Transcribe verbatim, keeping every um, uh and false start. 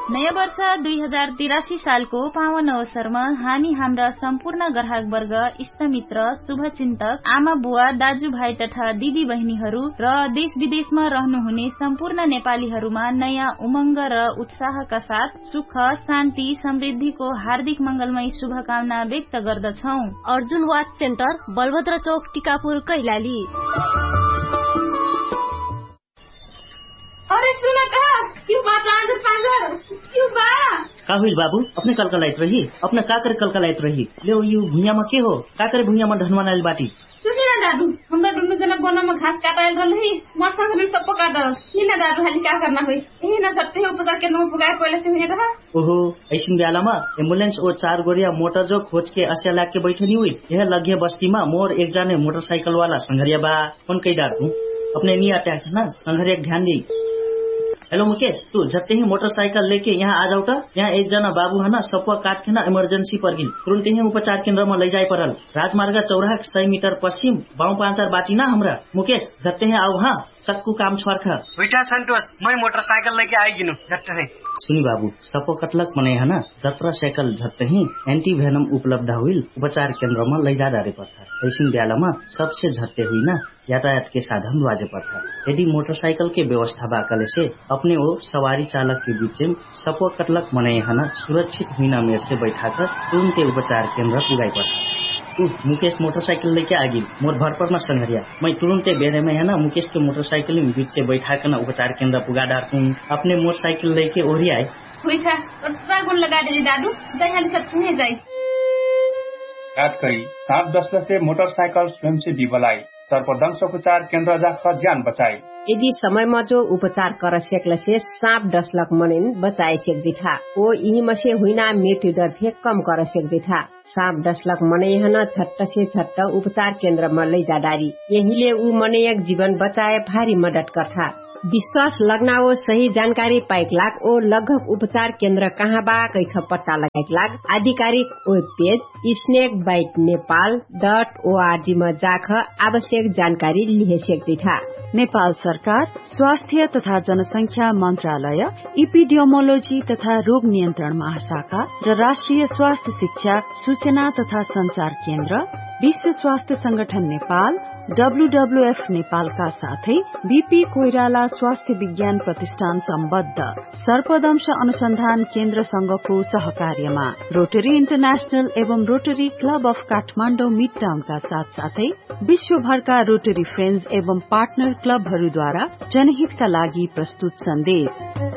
नयाँ वर्ष दुई हजार तिरासी सालको पावन अवसरमा हामी हाम्रा सम्पूर्ण ग्राहक वर्ग, इष्टमित्र, शुभचिन्तक, आमा बुवा, दाजुभाइ तथा दिदी बहिनीहरू र देश विदेशमा रहनुहुने सम्पूर्ण नेपालीहरूमा नयाँ उमंग र उत्साहका साथ सुख, शान्ति, समृद्धिको हार्दिक मंगलमय शुभकामना व्यक्त गर्दछौ। अर्जुन वाच सेन्टर, बलभद्र चौक, टिकापुर, कैलाली। अरे सुना कहा क्यों बात आंदर पांदर क्यों बा का हुई बाबू अपने कलकलाइत रही अपने का करे कलकलाइत रही ले यो भुइयामा के हो का करे भुइयामा ढनमनाइल बाटी सुनि न दादु हमरा दुनु जना बनामा घास काटाइल रहलै मर्सा पनि सब पकादर नि न दादु हाली का करना होई ए न सत्य हो उपचार केन्द्रमा पुगाए पहिले से हुने रहा ओहो ऐसिन बेलामा एम्बुलेन्स ओ चार गोरिया मोटर जो खोज के अस्या लाग के बैठनी हुई यह लगे बस्तीमा मोर एक जाने मोटरसाइकिल वाला संघरिया बा कौन कई डाकू अपने नहीं अटैक ना संघरिया ध्यान दी। हेलो मुकेश तू झट्टे ही मोटरसाइकिल लेके यहाँ आ जाऊ त यहाँ एक जना बाबू है ना सपुआ काट के ना इमरजेंसी पर गिल तुरंत ही उपचार केन्द्र में ले जाए परल राजमार्ग चौराहा सौ मीटर पश्चिम बाऊ पांचार बाटी ना हमरा मुकेश झट्टे ही आओ हाँ सक्कू काम छोर्ख बेटा संतोष मैं मोटरसाइकिल लेके आइगिनु झट्टे सुनी बाबू सपो कटलक मने है ना जत्रा साइकिल झट्टे ही एंटी वेनम उपलब्ध हुई उपचार केन्द्र में ले जा डारे पर्था ऐसिन बेलामा सबसे झट्टे हुई ना यातायात के साधन बाजे पर्था यदि मोटरसाइकिल के व्यवस्था बाकले से अपने वो सवारी चालक के बीच सपो कटलक मने है ना सुरक्षित हुई ना मेर से बैठा कर तुरंत उपचार केन्द्र पुगाई पर्था मुकेश मोटरसाइकिल लेके आगी मोर भर पर न संघरिया मैं तुरंते बेरे में है ना मुकेश के मोटरसाइकिल में बीच से बैठा कर ना उपचार केन्द्र पुगा डालू अपने मोटरसाइकिल लेके ओरी आए हुई था और लगा दे दादू दही सब तुम्हें जाए कई सात दशक से मोटरसाइकिल स्वयं से दिवलाई सर्पदंश उपचार केन्द्र जाकर जान बचाए यदि समय में जो उपचार कर सकल से सांप डसलक मनिन बचाए सकती था वो यही में से हुई ना मृत्यु दर भी कम कर सकती था सांप डसलक मने न छट्ट से छट्ट उपचार केन्द्र में ले जा डारी यही ले ऊ मने एक जीवन बचाए भारी मदद करता विश्वास लगना वो सही जानकारी पाइक लाग ओ लगभग उपचार केन्द्र कहाँ बा कैथ पत्ता लगाइक लाग आधिकारिक web page snake bite Nepal dot ORG में जाख आवश्यक जानकारी लिहे सकती था। नेपाल सरकार स्वास्थ्य तथा जनसंख्या मंत्रालय, इपिडियोमोलोजी तथा रोग नियन्त्रण महाशाखा र राष्ट्रिय स्वास्थ्य शिक्षा सूचना तथा संचार केन्द्र, विश्व स्वास्थ्य संगठन नेपाल, डब्ल्यूडब्ल्यूएफ नेपालका साथै बीपी कोइराला स्वास्थ्य विज्ञान प्रतिष्ठान सम्बद्ध सर्पदंश अनुसन्धान केन्द्र संघको सहकार्यमा रोटरी इन्टरनेशनल एवं rotary club of Kathmandu mid टाउनका साथ साथै विश्वभरका रोटरी फ्रेन्ड्स एवं पार्टनर क्लबहरूद्वारा जनहितका लागि प्रस्तुत सन्देश।